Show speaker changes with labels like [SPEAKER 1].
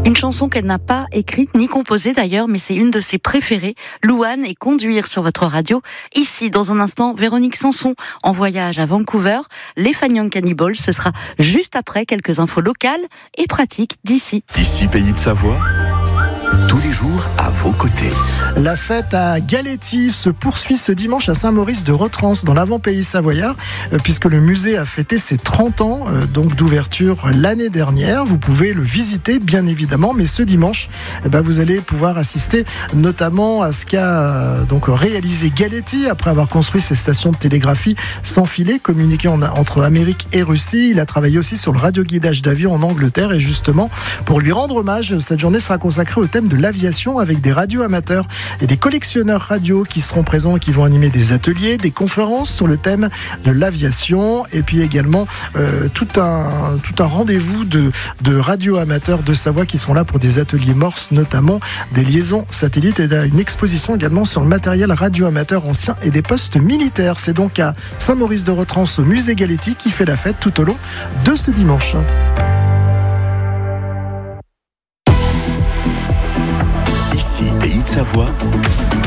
[SPEAKER 1] Une chanson qu'elle n'a pas écrite ni composée d'ailleurs, mais c'est une de ses préférées, Louane et Conduire sur votre radio. Ici, dans un instant, Véronique Sanson en voyage à Vancouver. Les Fanion Cannibals, ce sera juste après quelques infos locales et pratiques d'ici.
[SPEAKER 2] Ici, Pays de Savoie, tous les jours à vos côtés.
[SPEAKER 3] La fête à Galetti se poursuit ce dimanche à Saint-Maurice de Retrance, dans l'avant-pays savoyard, puisque le musée a fêté ses 30 ans donc d'ouverture l'année dernière. Vous pouvez le visiter, bien évidemment, mais ce dimanche, vous allez pouvoir assister notamment à ce qu'a donc réalisé Galetti après avoir construit ses stations de télégraphie sans filet, communiquant entre Amérique et Russie. Il a travaillé aussi sur le radioguidage d'avion en Angleterre, et justement, pour lui rendre hommage, cette journée sera consacrée au thème de l'aviation, avec des radios amateurs et des collectionneurs radio qui seront présents et qui vont animer des ateliers, des conférences sur le thème de l'aviation, et puis également tout un rendez-vous de radio amateurs de Savoie qui seront là pour des ateliers morses, notamment des liaisons satellites, et une exposition également sur le matériel radio amateur ancien et des postes militaires. C'est donc à Saint-Maurice de Retrance, au musée Galetti, qui fait la fête tout au long de ce dimanche.
[SPEAKER 2] Ici, Pays de Savoie,